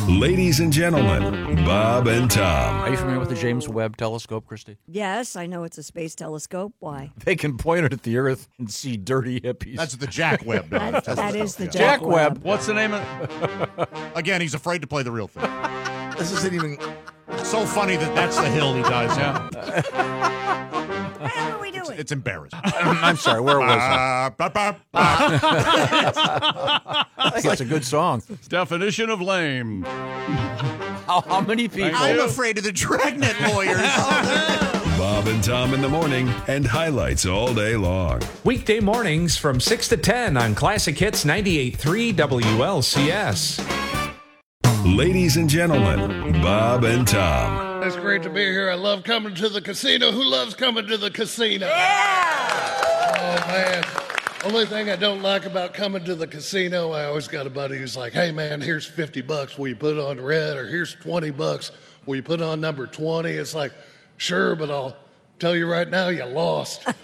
Ladies and gentlemen, Bob and Tom. Are you familiar with the James Webb Telescope, Christy? Yes, I know it's a space telescope. Why? They can point it at the Earth and see dirty hippies. That's the Jack Webb. That is the Jack Webb. What's the name of Again, he's afraid to play the real thing. This isn't even... So funny that's the hill he dies on. What are we doing? It's embarrassing. I'm sorry, where was I? I think it's a good song. definition of lame? How many people? I'm afraid of the Dragnet lawyers. Bob and Tom in the morning and highlights all day long. Weekday mornings from 6 to 10 on Classic Hits 98.3 WLCS. Ladies and gentlemen, Bob and Tom. It's great to be here. I love coming to the casino. Who loves coming to the casino? Yeah! Oh, man. Only thing I don't like about coming to the casino, I always got a buddy who's like, hey, man, here's $50. Will you put it on red? Or here's $20. Will you put it on number 20? It's like, sure, but I'll tell you right now, you lost. A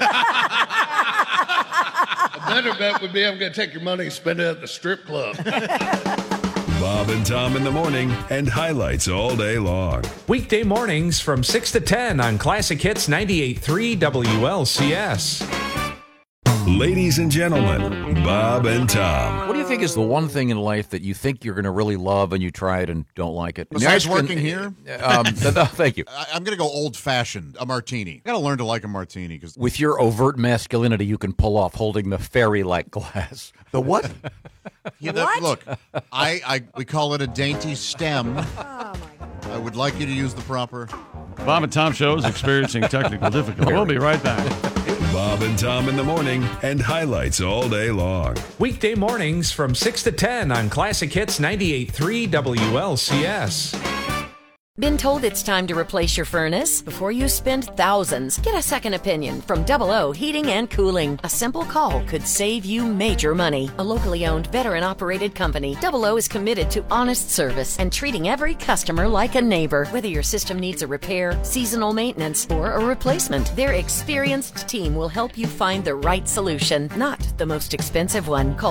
better bet would be I'm going to take your money and spend it at the strip club. Bob and Tom in the morning and highlights all day long. Weekday mornings from 6 to 10 on Classic Hits 98.3 WLCS. Ladies and gentlemen, Bob and Tom. What do you think is the one thing in life that you think you're going to really love and you try it and don't like it? Besides working here? Thank you. I'm going to go old-fashioned, a martini. Got to learn to like a martini. Cause With your overt masculinity, you can pull off holding the fairy-like glass. The what? What? Look, we call it a dainty stem. Oh, my God. I would like you to use the proper... Bob and Tom Show is experiencing technical difficulty. We'll be right back. Bob and Tom in the morning and highlights all day long. Weekday mornings from 6 to 10 on Classic Hits 98.3 WLCS. Been told it's time to replace your furnace? Before you spend thousands, get a second opinion from Double O Heating and Cooling. A simple call could save you major money. A locally owned, veteran-operated company, Double O is committed to honest service and treating every customer like a neighbor. Whether your system needs a repair, seasonal maintenance, or a replacement, their experienced team will help you find the right solution, not the most expensive one. Call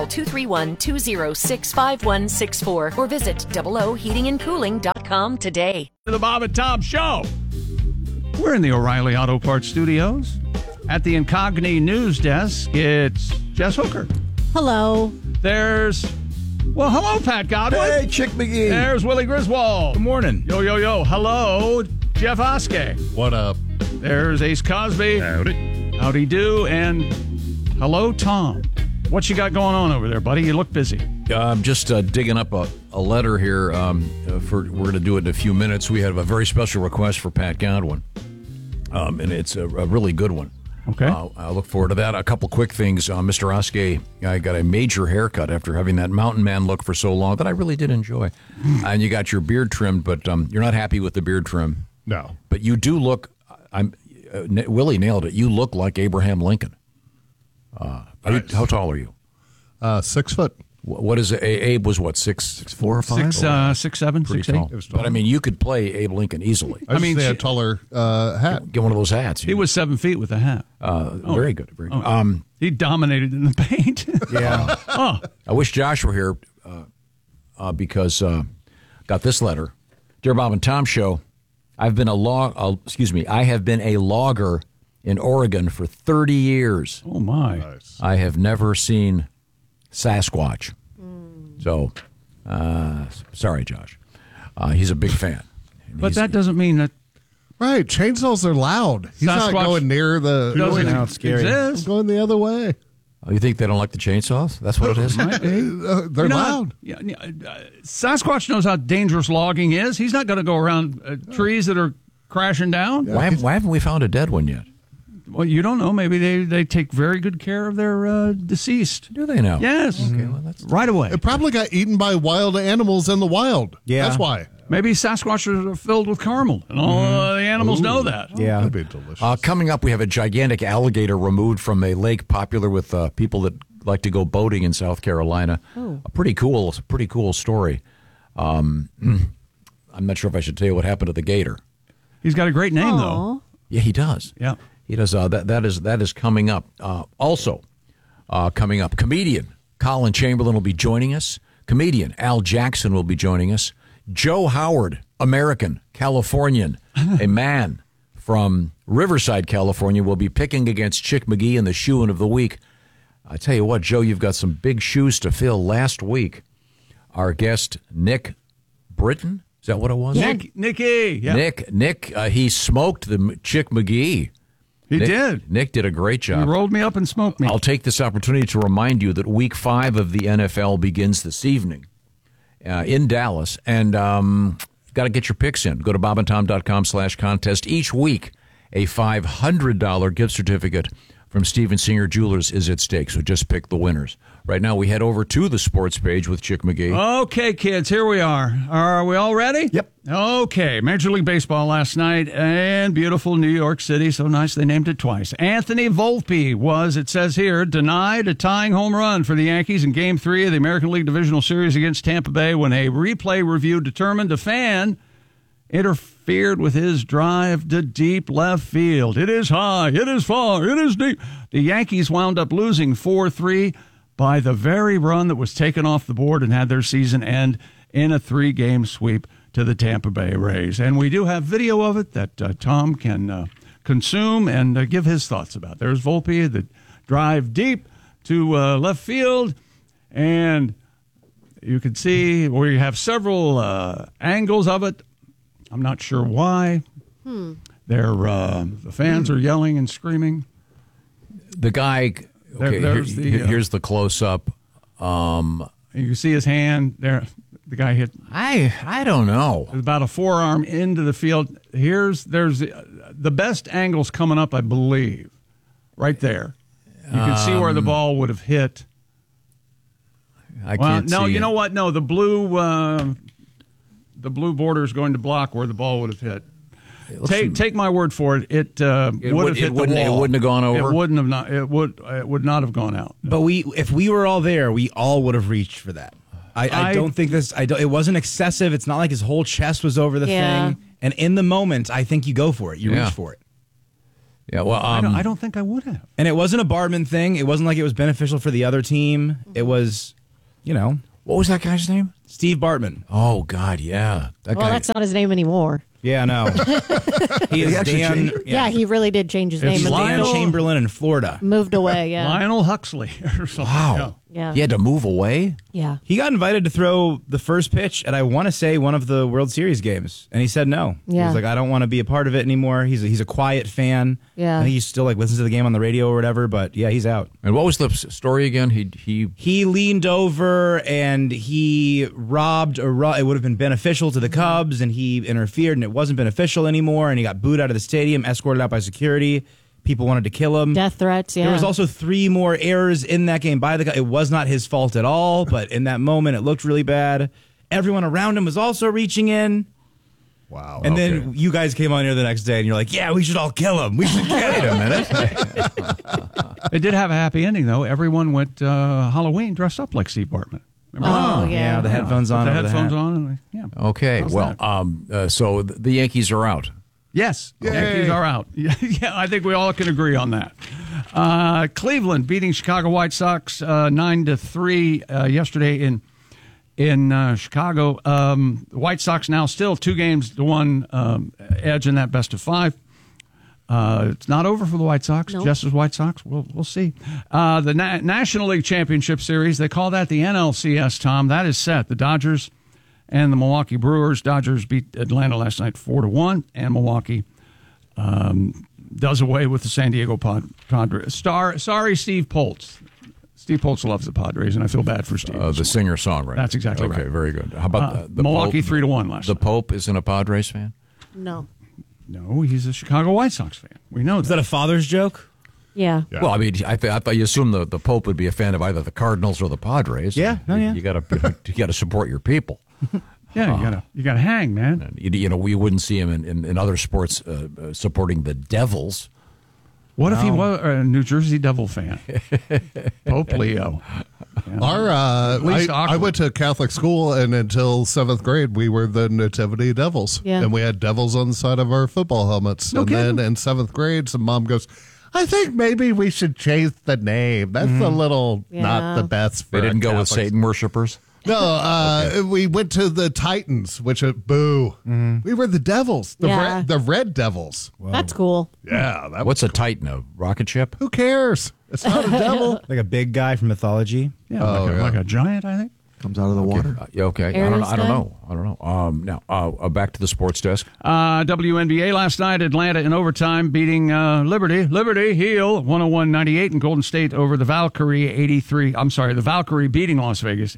231-206-5164 or visit doubleoheatingandcooling.com today. To the Bob and Tom Show. We're in the O'Reilly Auto Parts Studios. At the Incogni News Desk, it's Jess Hooker. Hello. Hello, Pat Godwin. Hey, Chick McGee. There's Willie Griswold. Good morning. Yo, yo, yo. Hello, Jeff Oskey. What up? There's Ace Cosby. Howdy. Howdy do. And hello, Tom. What you got going on over there, buddy? You look busy. I'm just digging up a letter here. We're going to do it in a few minutes. We have a very special request for Pat Godwin, and it's a really good one. Okay. I look forward to that. A couple quick things. Mr. Oskey, I got a major haircut after having that mountain man look for so long that I really did enjoy. And you got your beard trimmed, but you're not happy with the beard trim. No. But you do look, Willie nailed it. You look like Abraham Lincoln. How tall are you? 6 foot. What is it? Abe was what, 6'4" or 5"? 6'7", Pretty 6'8". tall. It was tall. But I mean, you could play Abe Lincoln easily. I mean, they had a taller hat. Get one of those hats. He was 7 feet with a hat. Very good. Very good. He dominated in the paint. Yeah. Oh. I wish Josh were here because got this letter. Dear Bob and Tom Show, I have been a logger in Oregon for 30 years. Oh, my. Nice. I have never seen Sasquatch. So, sorry, Josh. He's a big fan. But that doesn't mean that Right. Chainsaws are loud. He's not Sasquatch going near the... doesn't He's exist. going the other way. Oh, you think they don't like the chainsaws? That's what it is? Might be. They're loud. Sasquatch knows how dangerous logging is. He's not going to go around trees that are crashing down. Why haven't we found a dead one yet? Well, you don't know. Maybe they take very good care of their deceased. Do they now? Yes. Okay, well, that's right away. It probably got eaten by wild animals in the wild. Yeah. That's why. Maybe Sasquatches are filled with caramel, and all the animals know that. Yeah. That'd be delicious. Coming up, we have a gigantic alligator removed from a lake popular with people that like to go boating in South Carolina. Oh. A pretty cool story. I'm not sure if I should tell you what happened to the gator. He's got a great name, though. Yeah, he does. Yeah. He does. That is coming up. Also, coming up, comedian Colin Chamberlain will be joining us. Comedian Al Jackson will be joining us. Joe Howard, American, Californian, a man from Riverside, California, will be picking against Chick McGee in the Shoein' of the Week. I tell you what, Joe, you've got some big shoes to fill. Last week, our guest, Nick Britton, is that what it was? Yeah. Nicky. Yep. Nick, he smoked the Chick McGee. He did. Nick did a great He job. rolled me up and smoked me. I'll take this opportunity to remind you that Week 5 of the NFL begins this evening in Dallas, and got to get your picks in. Go to bobandtom.com/contest. Each week, a $500 gift certificate from Steven Singer Jewelers is at stake, so just pick the winners. Right now, we head over to the sports page with Chick McGee. Okay, kids, here we are. Are we all ready? Yep. Okay, Major League Baseball last night and beautiful New York City. So nice they named it twice. Anthony Volpe was, it says here, denied a tying home run for the Yankees in Game 3 of the American League Divisional Series against Tampa Bay when a replay review determined a fan interfered with his drive to deep left field. It is high, it is far, it is deep. The Yankees wound up losing 4-3 by the very run that was taken off the board and had their season end in a 3-game sweep to the Tampa Bay Rays. And we do have video of it that Tom can consume and give his thoughts about. There's Volpe, the drive deep to left field, and you can see where you have several angles of it. I'm not sure why. The fans are yelling and screaming. The guy, okay, here's the close-up. You can see his hand there. The guy hit. I don't know. About a forearm into the field. There's the best angles coming up, I believe, right there. You can see where the ball would have hit. I can't see. No, you know what? No, the blue border is going to block where the ball would have hit. Take my word for it. It would have hit the wall. It wouldn't have gone over. It wouldn't have not. It would not have gone out. But if we were all there, we all would have reached for that. I don't think this. It wasn't excessive. It's not like his whole chest was over the thing. And in the moment, I think you go for it. You reach for it. Yeah. Well, I don't think I would have. And it wasn't a Bartman thing. It wasn't like it was beneficial for the other team. It was, what was that guy's name? Steve Bartman. Oh God, yeah. That's not his name anymore. Yeah, no. He is Dan. Yeah, he really did change his name. He's Dan Chamberlain in Florida. Moved away, yeah. Lionel Huxley or something. Wow. Yeah. He had to move away? Yeah. He got invited to throw the first pitch at, I want to say, one of the World Series games, and he said no. Yeah. He was like, I don't want to be a part of it anymore. He's a quiet fan. Yeah. I think he still listens to the game on the radio or whatever, but yeah, he's out. And what was the story again? He leaned over and he robbed it would have been beneficial to the Cubs, and he interfered, and it wasn't beneficial anymore, and he got booed out of the stadium, escorted out by security. People wanted to kill him. Death threats, yeah. There was also 3 more errors in that game by the guy. It was not his fault at all, but in that moment, it looked really bad. Everyone around him was also reaching in. Wow. And then you guys came on here the next day, and you're like, yeah, we should all kill him. We should kill him. Wait a minute. It did have a happy ending, though. Everyone went Halloween dressed up like Steve Bartman. Remember? Yeah, the headphones on. The headphones on. Okay, well, so the Yankees are out. Yes, the Yankees are out. Yeah, I think we all can agree on that. Cleveland beating Chicago White Sox 9-3 yesterday in Chicago. The White Sox now still 2-1 edge in that best of 5. It's not over for the White Sox. Nope. Just as White Sox, we'll see. The National League Championship Series, they call that the NLCS, Tom. That is set. The Dodgers and the Milwaukee Brewers. Dodgers beat Atlanta last night 4-1, and Milwaukee does away with the San Diego Padres. Sorry, Steve Poltz. Steve Poltz loves the Padres, and I feel bad for Steve. The singer-songwriter. That's exactly right. Okay, very good. How about the Milwaukee Pope? 3-1 last night. The Pope isn't a Padres fan? No. No, he's a Chicago White Sox fan. We know that. Is that a father's joke? Yeah. Well, I mean, I thought you assumed the Pope would be a fan of either the Cardinals or the Padres. Yeah, You got to support your people. Yeah, you gotta hang, man. And, we wouldn't see him in other sports supporting the Devils. What if he was a New Jersey Devil fan? Pope Leo. Yeah. I went to Catholic school, and until 7th grade, we were the Nativity Devils. Yeah. And we had devils on the side of our football helmets. No and kidding. then in 7th grade, some mom goes, I think maybe we should change the name. That's a little not the best for They didn't go with Catholics." Satan worshipers? No, we went to the Titans, which boo. We were the Devils, the Red Devils. Whoa. That's cool. Yeah. What's a Titan? A rocket ship? Who cares? It's not a devil. Like a big guy from mythology. Yeah, like a giant, I think. Comes out of the water. Okay. I don't know. Now, back to the sports desk. WNBA last night, Atlanta in overtime beating Liberty Heel 101-98, and Golden State over the Valkyrie the Valkyrie beating Las Vegas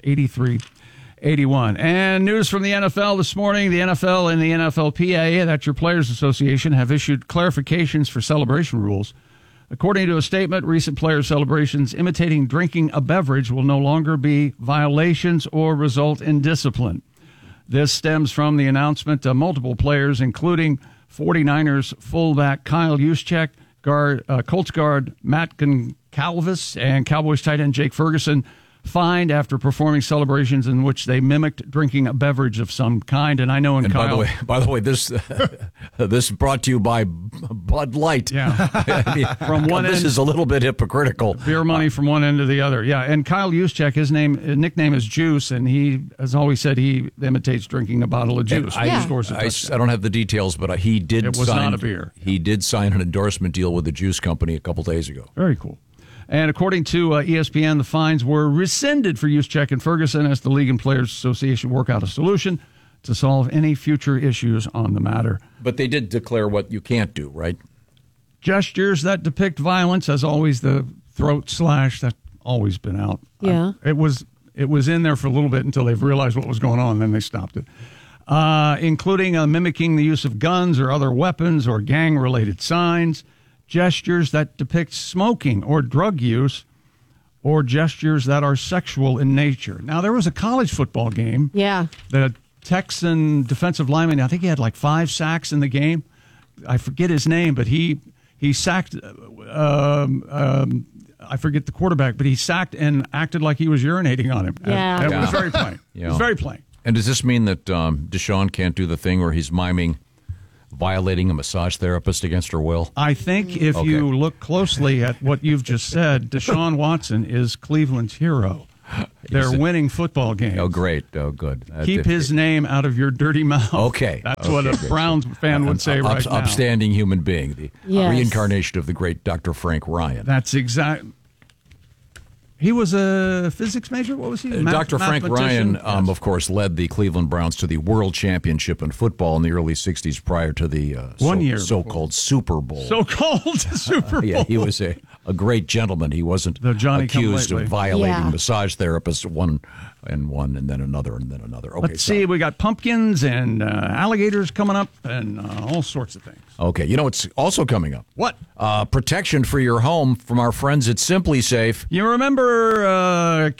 83-81. And news from the NFL this morning. The NFL and the NFLPA, that's your Players Association, have issued clarifications for celebration rules. According to a statement, recent player celebrations imitating drinking a beverage will no longer be violations or result in discipline. This stems from the announcement of multiple players, including 49ers fullback Kyle Juszczyk, Colts guard Matt Goncalves, and Cowboys tight end Jake Ferguson, fined after performing celebrations in which they mimicked drinking a beverage of some kind. And I know Kyle, by the way, this this is brought to you by Bud Light. Yeah, I mean, from one end, this is a little bit hypocritical. Beer money from one end to the other. Yeah, and Kyle Juszczyk, his nickname is Juice, and he has always said he imitates drinking a bottle of juice. I don't have the details, but he did. It was not a beer. He did sign an endorsement deal with the juice company a couple days ago. Very cool. And according to ESPN, the fines were rescinded for Juszczyk and Ferguson as the League and Players Association work out a solution to solve any future issues on the matter. But they did declare what you can't do, right? Gestures that depict violence, as always, the throat slash, that's always been out. Yeah. It was in there for a little bit until they've realized what was going on, and then they stopped it. Including mimicking the use of guns or other weapons or gang-related signs, gestures that depict smoking or drug use, or gestures that are sexual in nature. Now, there was a college football game. Yeah. The Texan defensive lineman, I think he had like 5 sacks in the game. I forget his name, but he sacked, I forget the quarterback, but he sacked and acted like he was urinating on him. Yeah. It was very plain. It was very plain. And does this mean that Deshaun can't do the thing where he's miming violating a massage therapist against her will? I think if you look closely at what you've just said, Deshaun Watson is Cleveland's hero. They're winning football games. Oh, great. Oh, good. Keep his name out of your dirty mouth. Okay. That's what a Browns fan would say right now. Upstanding human being, the reincarnation of the great Dr. Frank Ryan. That's exactly. He was a physics major? What was he? Dr. Frank Ryan, of course, led the Cleveland Browns to the World Championship in football in the early 60s prior to the so-called Super Bowl. So-called Super Bowl. Yeah, he was a great gentleman. He wasn't accused of violating massage therapists, one, and then another, and then another. Okay, Let's see. We got pumpkins and alligators coming up and all sorts of things. Okay, you know what's also coming up? What? Protection for your home from our friends at Simply Safe. You remember a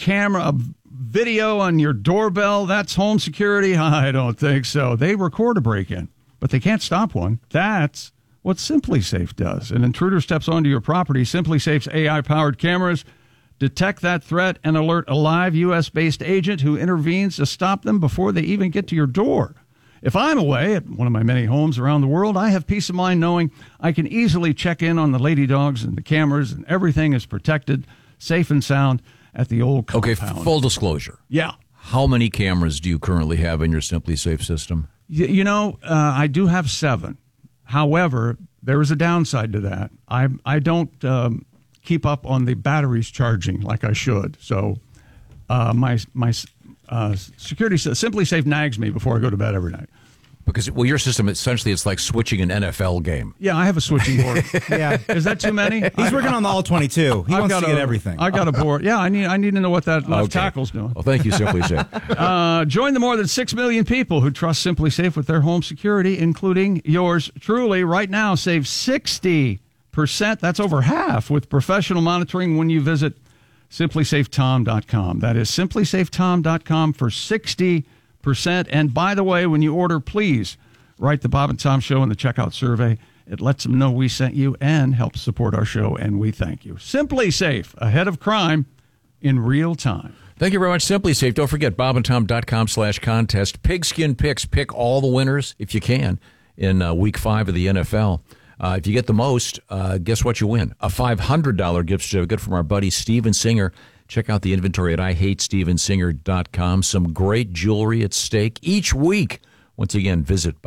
video on your doorbell? That's home security? I don't think so. They record a break-in, but they can't stop one. That's what Simply Safe does. An intruder steps onto your property. Simply Safe's AI-powered cameras detect that threat and alert a live U.S.-based agent who intervenes to stop them before they even get to your door. If I'm away at one of my many homes around the world, I have peace of mind knowing I can easily check in on the lady dogs and the cameras, and everything is protected, safe and sound at the old compound. Okay, full disclosure. Yeah. How many cameras do you currently have in your Simply Safe system? You know, I do have 7. However, there is a downside to that. I don't keep up on the batteries charging like I should. So my security Simply Safe nags me before I go to bed every night. Because, well, your system, essentially, it's like switching an NFL game. Yeah, I have a switching board. Yeah. Is that too many? He's working on the all-22. He wants to get everything. I got a board. Yeah, I need to know what that left tackle's doing. Well, thank you, Simply Safe. Join the more than 6 million people who trust Simply Safe with their home security, including yours truly. Right now, save 60%. That's over half with professional monitoring when you visit simplysafetom.com. That is simplysafetom.com for 60%. And by the way, when you order, please write the Bob and Tom Show in the checkout survey. It lets them know we sent you and helps support our show, and we thank you. Simply Safe, ahead of crime in real time. Thank you very much, Simply Safe. Don't forget, bobandtom.com/contest. Pigskin Picks. Pick all the winners, if you can, in Week 5 of the NFL. If you get the most, guess what you win? A $500 gift certificate from our buddy Steven Singer Check out the inventory at IHateStevensinger.com. Some great jewelry at stake each week. Once again, visit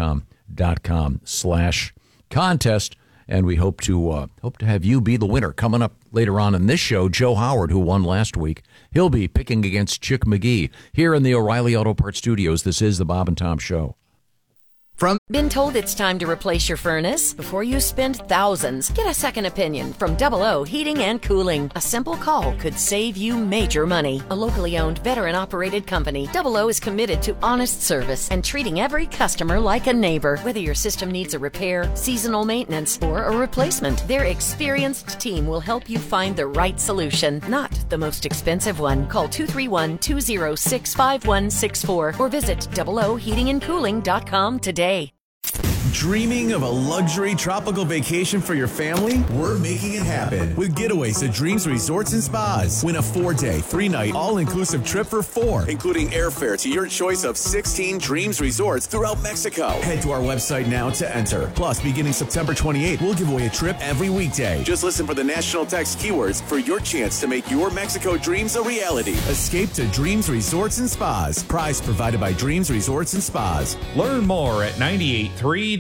bobandtom.com/contest. And we hope to have you be the winner. Coming up later on in this show, Joe Howard, who won last week, he'll be picking against Chick McGee here in the O'Reilly Auto Parts Studios. This is the Bob and Tom Show. Been told it's time to replace your furnace? Before you spend thousands, get a second opinion from Double O Heating and Cooling. A simple call could save you major money. A locally owned, veteran-operated company, Double O is committed to honest service and treating every customer like a neighbor. Whether your system needs a repair, seasonal maintenance, or a replacement, their experienced team will help you find the right solution, not the most expensive one. Call 231-206-5164 or visit OOHeatingandCooling.com today. Dreaming of a luxury tropical vacation for your family? We're making it happen with Getaways to Dreams Resorts and Spas. Win a 4-day, 3-night, all-inclusive trip for 4, including airfare to your choice of 16 Dreams Resorts throughout Mexico. Head to our website now to enter. Plus, beginning September 28th, we'll give away a trip every weekday. Just listen for the national text keywords for your chance to make your Mexico dreams a reality. Escape to Dreams Resorts and Spas. Prize provided by Dreams Resorts and Spas. Learn more at 98.3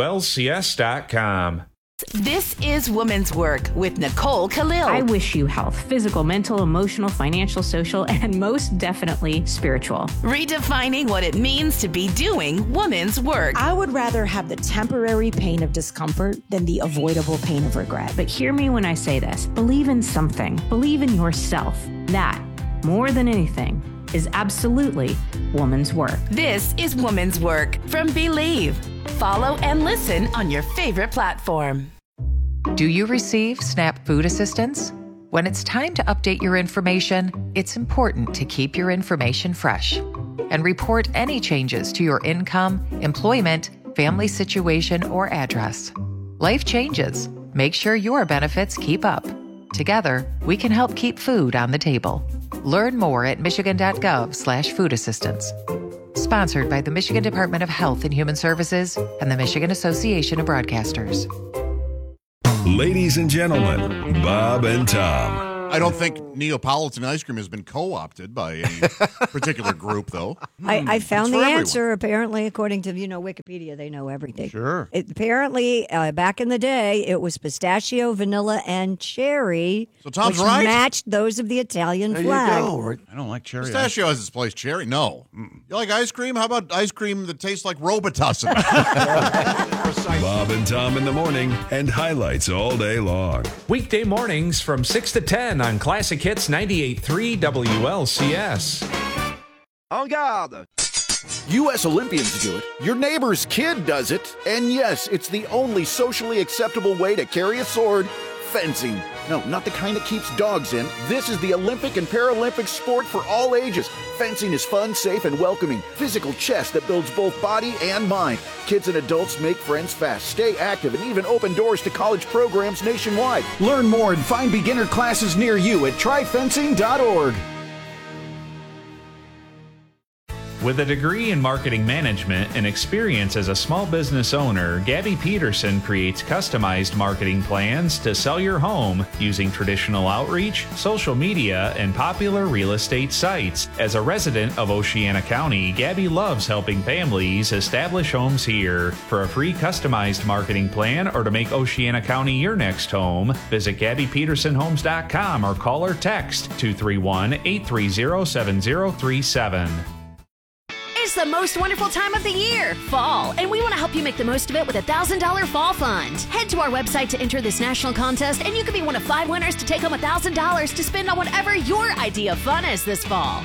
WLCS.com. This is Women's Work with Nicole Khalil. I wish you health, physical, mental, emotional, financial, social, and most definitely spiritual. Redefining what it means to be doing women's work. I would rather have the temporary pain of discomfort than the avoidable pain of regret. But hear me when I say this. Believe in something. Believe in yourself. That, more than anything, is absolutely woman's work. This is Woman's Work from Believe. Follow and listen on your favorite platform. Do you receive SNAP food assistance? When it's time to update your information, it's important to keep your information fresh and report any changes to your income, employment, family situation, or address. Life changes. Make sure your benefits keep up. Together, we can help keep food on the table. Learn more at michigan.gov/food assistance. Sponsored by the Michigan Department of Health and Human Services and the Michigan Association of Broadcasters. Ladies and gentlemen, Bob and Tom. I don't think Neapolitan ice cream has been co-opted by any particular group, though. I found It's the for everyone. answer. Apparently, according to Wikipedia, they know everything. Sure. Apparently, back in the day, it was pistachio, vanilla, and cherry. So Tom's which right. matched those of the Italian There flag. you go. I don't like cherry. Pistachio has its place. Cherry, no. You like ice cream? How about ice cream that tastes like Robitussin? Bob and Tom in the morning and highlights all day long. Weekday mornings from 6 to 10 on Classic Hits 98.3 WLCS. En garde! U.S. Olympians do it. Your neighbor's kid does it. And yes, it's the only socially acceptable way to carry a sword. Fencing. No, not the kind that keeps dogs in. This is the Olympic and Paralympic sport for all ages. Fencing is fun, safe, and welcoming. Physical chess that builds both body and mind. Kids and adults make friends fast, stay active, and even open doors to college programs nationwide. Learn more and find beginner classes near you at tryfencing.org. With a degree in marketing management and experience as a small business owner, Gabby Peterson creates customized marketing plans to sell your home using traditional outreach, social media, and popular real estate sites. As a resident of Oceana County, Gabby loves helping families establish homes here. For a free customized marketing plan or to make Oceana County your next home, visit GabbyPetersonHomes.com or call or text 231-830-7037. It's the most wonderful time of the year, fall, and we want to help you make the most of it with a $1,000 fall fund. Head to our website to enter this national contest, and you could be one of 5 winners to take home $1,000 to spend on whatever your idea of fun is this fall.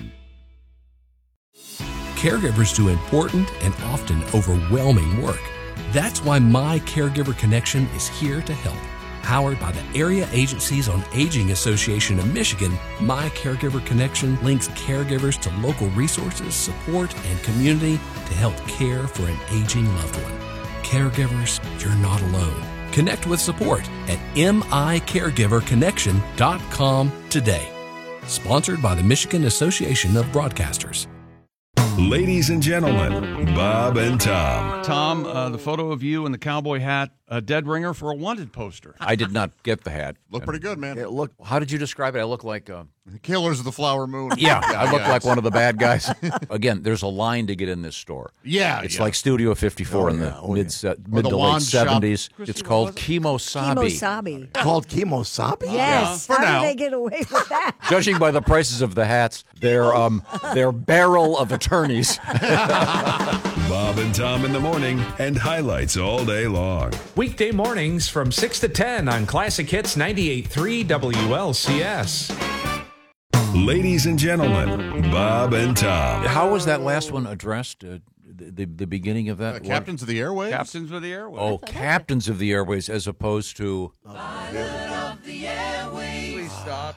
Caregivers do important and often overwhelming work. That's why My Caregiver Connection is here to help. Powered by the Area Agencies on Aging Association of Michigan, My Caregiver Connection links caregivers to local resources, support, and community to help care for an aging loved one. Caregivers, you're not alone. Connect with support at micaregiverconnection.com today. Sponsored by the Michigan Association of Broadcasters. Ladies and gentlemen, Bob and Tom. Tom, the photo of you in the cowboy hat, a dead ringer for a wanted poster. I did not get the hat. Look pretty good, man. How did you describe it? I look like Killers of the Flower Moon. Yeah, I look like one of the bad guys. Again, there's a line to get in this store. Yeah, it's like Studio 54 in the mid to late 70s. It's called Kimosabi. Kimosabi. Called Kimosabi? Yes. Yeah. How did they get away with that? Judging by the prices of the hats, they're barrel of attorneys. Bob and Tom in the morning and highlights all day long. Weekday mornings from 6 to 10 on Classic Hits 98.3 WLCS. Ladies and gentlemen, Bob and Tom. How was that last one addressed? The beginning of that? Captains of the Airways? Captains of the Airways. Oh, Captains of the Airways as opposed to... Please stop.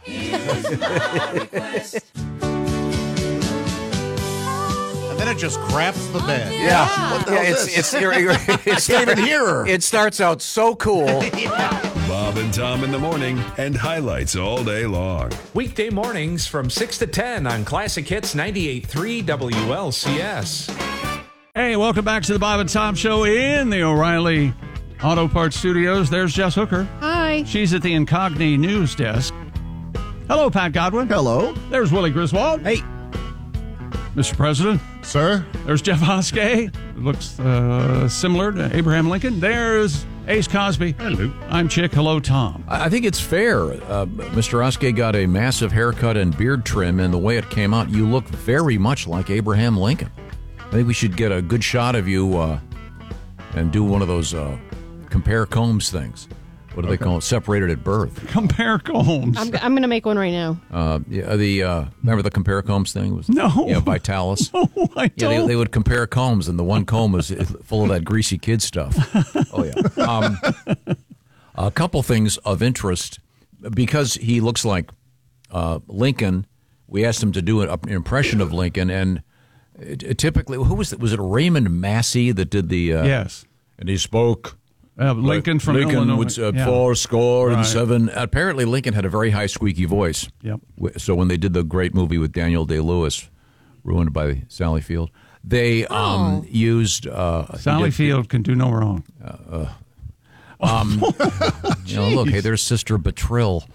And then it just craps the bed. Yeah. What the hell is this? I can't even hear her. It starts out so cool. Bob and Tom in the morning and highlights all day long. Weekday mornings from 6 to 10 on Classic Hits 98.3 WLCS. Hey, welcome back to the Bob and Tom Show in the O'Reilly Auto Parts Studios. There's Jess Hooker. Hi. She's at the Incogni News Desk. Hello, Pat Godwin. Hello. There's Willie Griswold. Hey. Mr. President. Sir. There's Jeff Hoskey. Looks similar to Abraham Lincoln. There's Ace Cosby. Hello. I'm Chick. Hello, Tom. I think it's fair. Mr. Oskey got a massive haircut and beard trim, and the way it came out, you look very much like Abraham Lincoln. I think we should get a good shot of you and do one of those compare Combs things. What do they call it? Separated at birth. Compare Combs. I'm going to make one right now. Remember the compare Combs thing? No. Yeah, Vitalis. No, I don't. Yeah, they would compare combs, and the one comb was full of that greasy kid stuff. Oh, yeah. A couple things of interest. Because he looks like Lincoln, we asked him to do an impression of Lincoln, and typically, who was it? Was it Raymond Massey that did the... yes. And he spoke... Lincoln from Illinois. Would, 407. Apparently, Lincoln had a very high squeaky voice. Yep. So when they did the great movie with Daniel Day-Lewis, ruined by Sally Field, they used... Sally Field can do no wrong. Look, hey, there's Sister Betrill.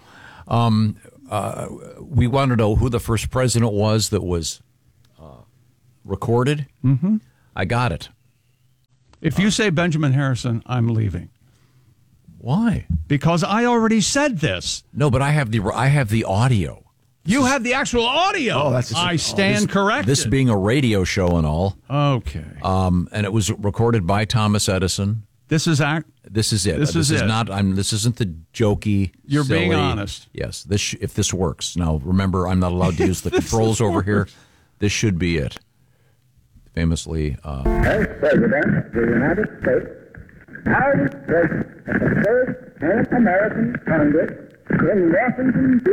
We want to know who the first president was that was recorded. Mm-hmm. I got it. If you say Benjamin Harrison, I'm leaving. Why? Because I already said this. No, but I have the audio. You have the actual audio. Oh, that's I stand corrected. This being a radio show and all. Okay. And it was recorded by Thomas Edison. This is it. This is it. Not. This isn't the jokey. You're silly, being honest. Yes. If this works. Now, remember, I'm not allowed to use the controls over here. This should be it. Famously. As President of the United States, I was present at the first Pan-American Congress in Washington,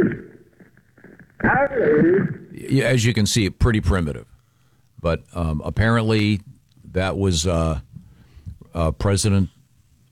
D.C. I believe... As you can see, pretty primitive. But apparently that was President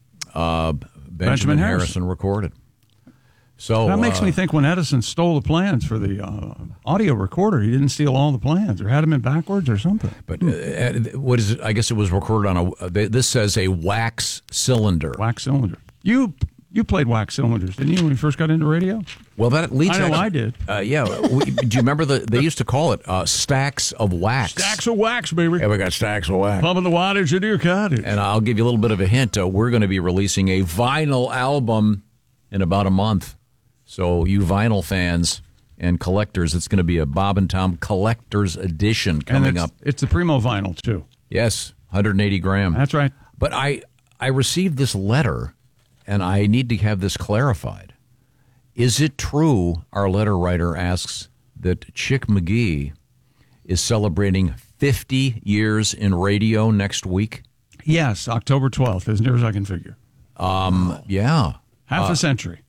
Benjamin Harrison recorded. So that makes me think when Edison stole the plans for the audio recorder, he didn't steal all the plans or had them in backwards or something. But what is it? I guess it was recorded on this says a wax cylinder. Wax cylinder. You played wax cylinders, didn't you, when you first got into radio? Well, that leads. I did. Yeah. Do you remember they used to call it stacks of wax? Stacks of wax, baby. Yeah, we got stacks of wax. Pumping the wattage into your cottage. And I'll give you a little bit of a hint. We're going to be releasing a vinyl album in about a month. So you vinyl fans and collectors, it's going to be a Bob and Tom Collector's Edition coming up. It's the Primo vinyl, too. Yes, 180 gram. That's right. But I received this letter, and I need to have this clarified. Is it true, our letter writer asks, that Chick McGee is celebrating 50 years in radio next week? Yes, October 12th, as near as I can figure. Yeah. Half a century.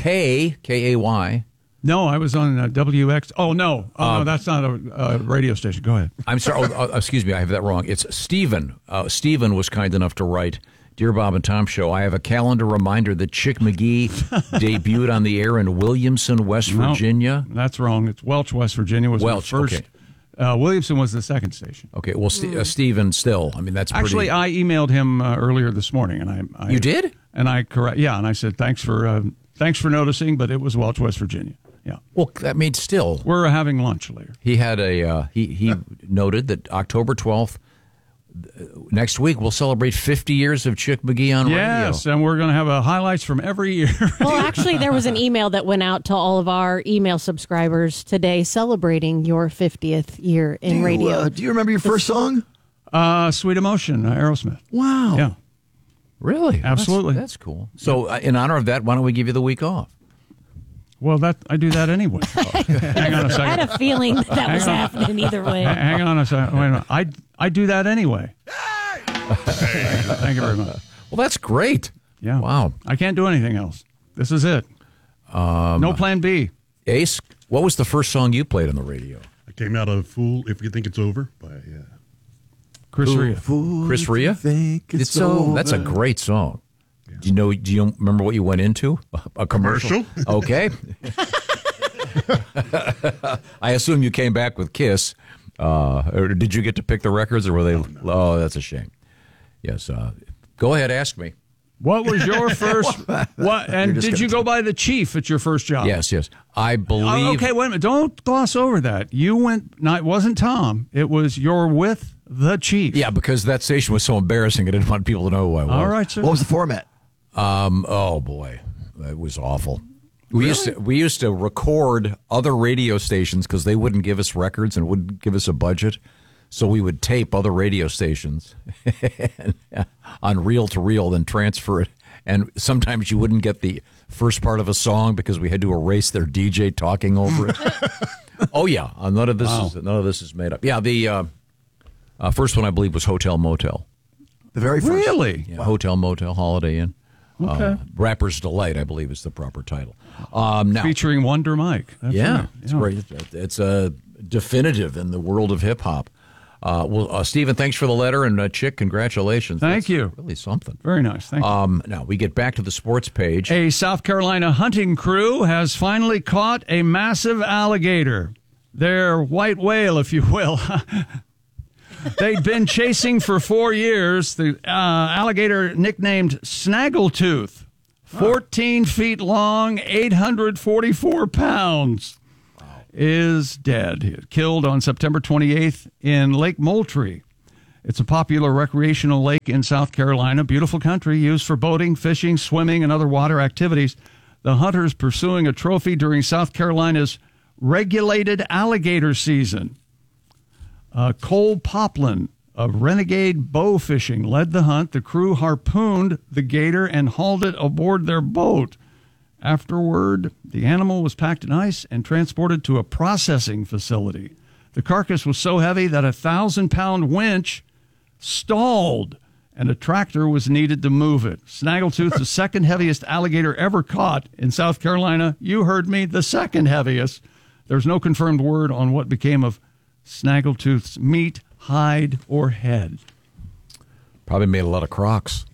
K-A-Y. No, I was on WX. Oh, no. No, that's not a radio station. Go ahead. I'm sorry. Excuse me. I have that wrong. It's Stephen. Stephen was kind enough to write, Dear Bob and Tom Show, I have a calendar reminder that Chick McGee debuted on the air in Williamson, West Virginia. That's wrong. It's Welch, West Virginia was the first. Okay. Williamson was the second station. Okay, well, Stephen still. I mean, that's pretty... Actually, I emailed him earlier this morning, and You did? And I and I said thanks for noticing, but it was Welch, West Virginia. Yeah. Well, I mean, still, we're having lunch later. He had he noted that October 12th, next week, we'll celebrate 50 years of Chick McGee on radio. Yes, and we're going to have highlights from every year. Well, actually, there was an email that went out to all of our email subscribers today celebrating your 50th year in radio. Do you remember your first song? Sweet Emotion, Aerosmith. Wow. Yeah. Really? Absolutely. That's cool. So, in honor of that, why don't we give you the week off? Well, I do that anyway. Hang on a second. I had a feeling that was happening either way. Hang on a second. Wait a minute. I do that anyway. Thank you very much. Well, that's great. Yeah. Wow. I can't do anything else. This is it. No plan B. Ace, what was the first song you played on the radio? I came out of Fool If You Think It's Over by Chris Rea. Chris Rea? It's over. That's a great song. Do you remember what you went into? A commercial? Okay. I assume you came back with Kiss. Or did you get to pick the records, or were they? Oh, that's a shame. Yes. Go ahead, ask me. What was your first? What? And did you go by the Chief at your first job? Yes. I believe. Okay, wait a minute. Don't gloss over that. You went. No, it wasn't Tom. It was you're with the Chief. Yeah, because that station was so embarrassing. I didn't want people to know who I was. All right, sir. What was the format? Oh boy, it was awful. We used to record other radio stations because they wouldn't give us records and wouldn't give us a budget. So we would tape other radio stations on reel to reel, then transfer it. And sometimes you wouldn't get the first part of a song because we had to erase their DJ talking over it. Oh yeah, none of this is made up. Yeah, the first one I believe was Hotel Motel. The very first. Really? Yeah, Hotel Motel, Holiday Inn. Okay. Rapper's Delight, I believe, is the proper title. Now, featuring Wonder Mike. That's right. It's great. It's a definitive in the world of hip hop. Stephen, thanks for the letter, and Chick, congratulations. Thank you. Really something. Very nice. Thank you. Now we get back to the sports page. A South Carolina hunting crew has finally caught a massive alligator. Their white whale, if you will. They'd been chasing for 4 years. The alligator nicknamed Snaggletooth, 14 feet long, 844 pounds, is dead. Killed on September 28th in Lake Moultrie. It's a popular recreational lake in South Carolina. Beautiful country used for boating, fishing, swimming, and other water activities. The hunters pursuing a trophy during South Carolina's regulated alligator season. Cole Poplin of Renegade Bow Fishing led the hunt. The crew harpooned the gator and hauled it aboard their boat. Afterward, the animal was packed in ice and transported to a processing facility. The carcass was so heavy that a 1,000-pound winch stalled, and a tractor was needed to move it. Snaggletooth, the second heaviest alligator ever caught in South Carolina. You heard me, the second heaviest. There's no confirmed word on what became of Snaggletooth's meat, hide, or head. Probably made a lot of Crocs.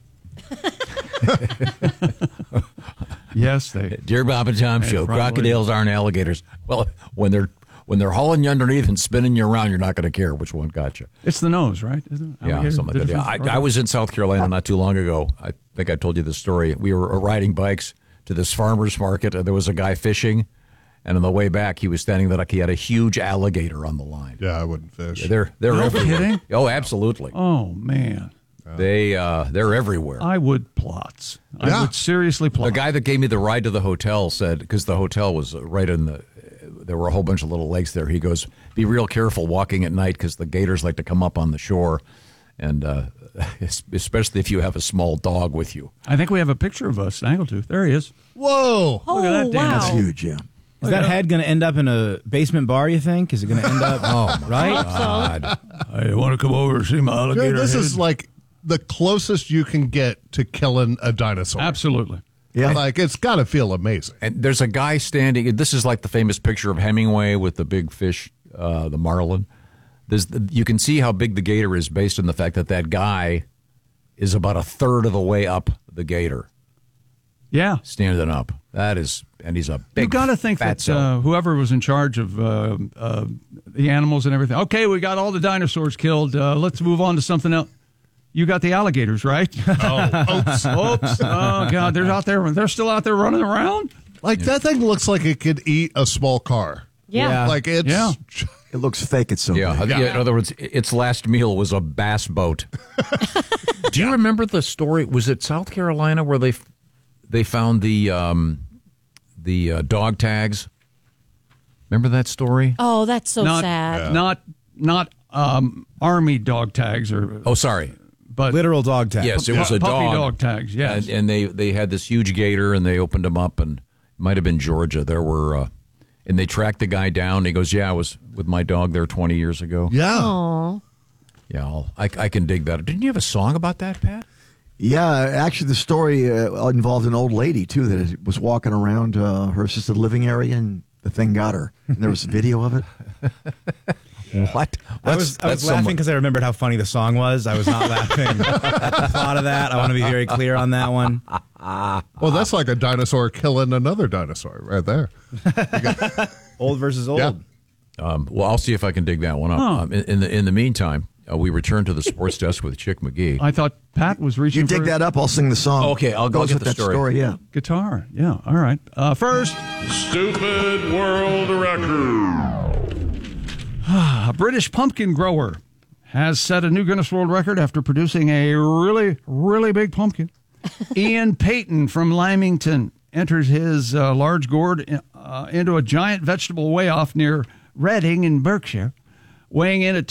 Yes, they. Dear Bob and Tom Show, crocodiles aren't alligators. Well, when they're hauling you underneath and spinning you around, you're not going to care which one got you. It's the nose, right? Isn't it? Yeah, something like that. Yeah, I was in South Carolina not too long ago. I think I told you this story. We were riding bikes to this farmer's market, and there was a guy fishing. And on the way back, he was standing there like he had a huge alligator on the line. Yeah, I wouldn't fish. Yeah, they're No everywhere. kidding? Oh, absolutely. Oh, man. They're everywhere. I would plots. I would seriously plot. The guy that gave me the ride to the hotel said, because the hotel was right in there were a whole bunch of little lakes there. He goes, be real careful walking at night because the gators like to come up on the shore, and especially if you have a small dog with you. I think we have a picture of a Snaggletooth. There he is. Whoa. Look at that damn. That's huge, yeah. Is that head going to end up in a basement bar, you think? Is it going to end up? Right? God. I want to come over and see my alligator. This head. is like the closest you can get to killing a dinosaur. Absolutely. Yeah. Like, it's got to feel amazing. And there's a guy standing. This is like the famous picture of Hemingway with the big fish, the marlin. You can see how big the gator is based on the fact that guy is about a third of the way up the gator. Yeah. Standing up. And he's a big. You got to think that whoever was in charge of the animals and everything. Okay, we got all the dinosaurs killed. Let's move on to something else. You got the alligators, right? Oh, oops. Oops. Oh, God. They're still out there running around? Like that thing looks like it could eat a small car. Yeah. Like it's. Yeah. It looks fake. It's so Yeah. big. In other words, its last meal was a bass boat. Do you remember the story? Was it South Carolina where they found the dog tags? Remember that story? Oh, that's so sad. Not army dog tags or. Oh, sorry. But literal dog tags. Yes, it was a puppy dog. dog tags. Yes, and they had this huge gator, and they opened them up, and it might have been Georgia. There were, and they tracked the guy down. He goes, "Yeah, I was with my dog there 20 years ago." Yeah. Aww. Yeah, I can dig that. Didn't you have a song about that, Pat? Yeah, actually, the story involved an old lady, too, that was walking around her assisted living area, and the thing got her. And there was a video of it. What? I was laughing because I remembered how funny the song was. I was not laughing at the thought of that. I want to be very clear on that one. Well, that's like a dinosaur killing another dinosaur right there. Old versus old. Yeah. Well, I'll see if I can dig that one up. In the meantime, we return to the sports desk with Chick McGee. I thought Pat was reaching. You dig that up, I'll sing the song. Okay, I'll go Goes get with the that story. Yeah. Guitar. Yeah. All right. First, Stupid world record. a British pumpkin grower has set a new Guinness World Record after producing a really, really big pumpkin. Ian Payton from Lymington enters his large gourd into a giant vegetable weigh-off near Reading in Berkshire, weighing in at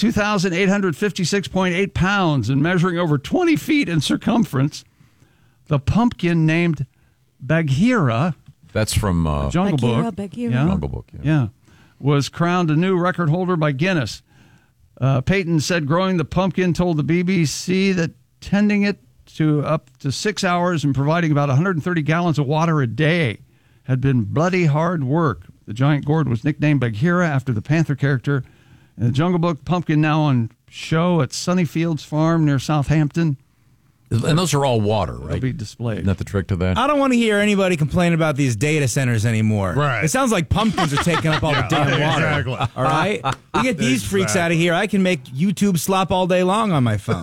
2,856.8 pounds and measuring over 20 feet in circumference. The pumpkin, named Bagheera, That's from Jungle Bagheera, Book. Bagheera. Yeah. Jungle Book. Yeah. Was crowned a new record holder by Guinness. Payton said growing the pumpkin told the BBC that tending it to up to 6 hours and providing about 130 gallons of water a day had been bloody hard work. The giant gourd was nicknamed Bagheera after the panther character. And the Jungle Book pumpkin now on show at Sunnyfields Farm near Southampton. And those are all water, right? They'll be displayed. Isn't that the trick to that? I don't want to hear anybody complain about these data centers anymore. Right. It sounds like pumpkins are taking up all the damn water. Exactly. All right? You get these freaks out of here, I can make YouTube slop all day long on my phone.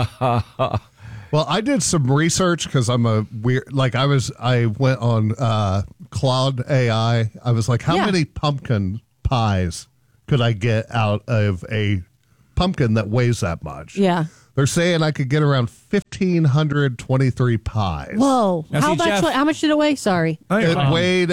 Well, I did some research because I'm a weird. Like I went on Claude AI. I was like, how many pumpkin pies could I get out of a pumpkin that weighs that much? Yeah. They're saying I could get around 1,523 pies. Whoa. Now, How see, Jeff- much did it weigh? Sorry. It weighed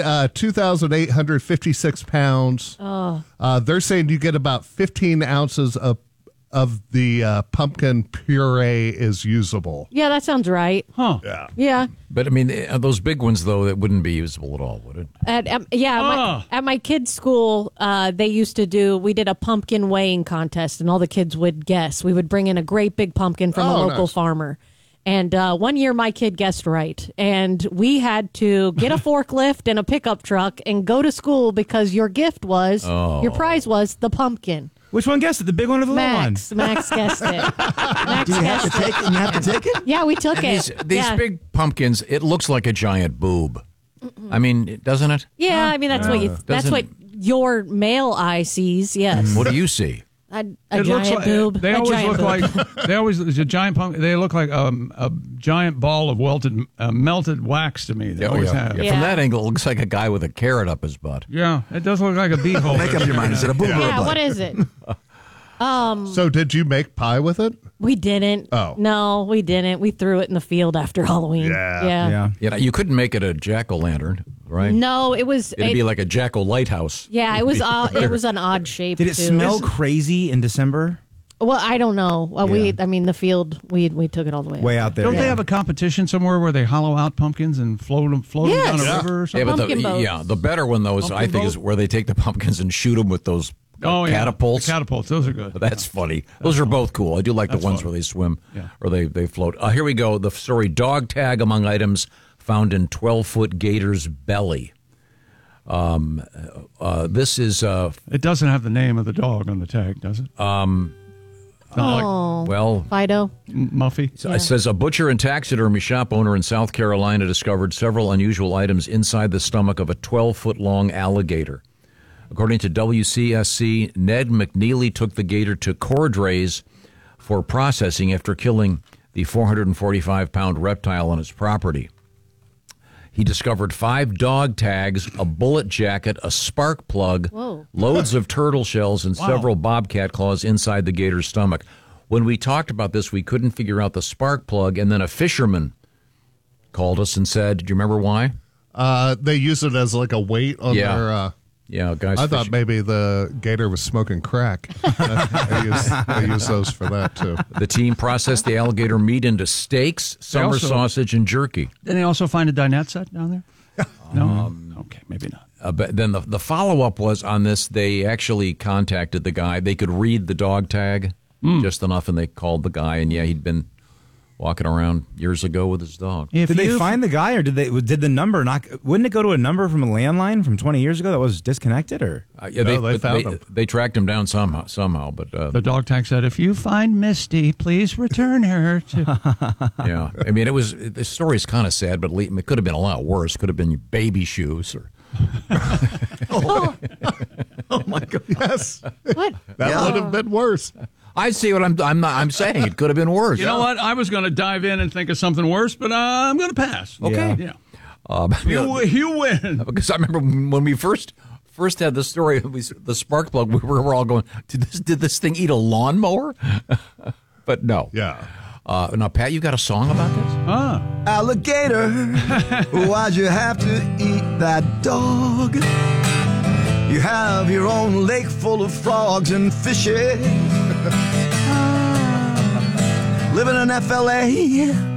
2,856 pounds. Oh. They're saying you get about 15 ounces of the pumpkin puree is usable. Yeah, that sounds right. Huh. Yeah. Yeah. But I mean, those big ones though, that wouldn't be usable at all, would it? At my kids' school, we did a pumpkin weighing contest, and all the kids would guess. We would bring in a great big pumpkin from a local farmer. And one year my kid guessed right. And we had to get a forklift and a pickup truck and go to school because your prize was the pumpkin. Which one guessed it? The big one or the little one? Max guessed it. Max Do you have to take it? You have to take it? Yeah, we took it. These big pumpkins, it looks like a giant boob. I mean, doesn't it? Yeah, I mean that's what your male eye sees. Yes. What do you see? A It looks giant like boob. they A always giant look boob. like a giant pumpkin. They look like a giant ball of melted wax to me. They always have. Yeah. From that angle, it looks like a guy with a carrot up his butt. Yeah, it does look like a beehole. Make up your mind. Is it a boob or a Yeah, butt? what is it? So did you make pie with it? We didn't. Oh. No, we didn't. We threw it in the field after Halloween. Yeah. Yeah, you couldn't make it a jack-o'-lantern, right? No, it was. It'd be like a jack-o'-lighthouse. Yeah, it was. It was an odd shape. Did it too. smell crazy in December? Well, I don't know. The field. We took it all the way. Way out there. Don't they have a competition somewhere where they hollow out pumpkins and float them down a river or something? Yeah, but the better one though is I think is where they take the pumpkins and shoot them with those catapults. The catapults, those are good. That's funny. Those are both cool. I do like the ones where they swim or they float. Here we go. The story: dog tag among items found in 12-foot gator's belly. This is. It doesn't have the name of the dog on the tag, does it? Fido. Muffy. It says a butcher and taxidermy shop owner in South Carolina discovered several unusual items inside the stomach of a 12-foot-long alligator. According to WCSC, Ned McNeely took the gator to Cordray's for processing after killing the 445-pound reptile on his property. He discovered 5 dog tags, a bullet jacket, a spark plug, loads of turtle shells, and several bobcat claws inside the gator's stomach. When we talked about this, we couldn't figure out the spark plug, and then a fisherman called us and said, do you remember why? They use it as like a weight on their... guys. I thought maybe the gator was smoking crack. They use those for that, too. The team processed the alligator meat into steaks, summer sausage, and jerky. Did they also find a dinette set down there? No? Okay, maybe not. But then the follow-up was on this. They actually contacted the guy. They could read the dog tag just enough, and they called the guy. And, he'd been walking around years ago with his dog. Did they find the guy, or did the number not? Wouldn't it go to a number from a landline from 20 years ago that was disconnected? Or they found him. They tracked him down somehow. But the dog tag said, "If you find Misty, please return her." Yeah, I mean, the story's kind of sad, but it could have been a lot worse. Could have been baby shoes or. Oh my God! Yes, that would have been worse. I see what I'm saying. It could have been worse. You know what? I was going to dive in and think of something worse, but I'm going to pass. Okay. Yeah. You win. Because I remember when we first had the story, the spark plug, we were all going, did this thing eat a lawnmower? But no. Yeah. Now, Pat, you got a song about this? Alligator, why'd you have to eat that dog? You have your own lake full of frogs and fishes. Living in FLA,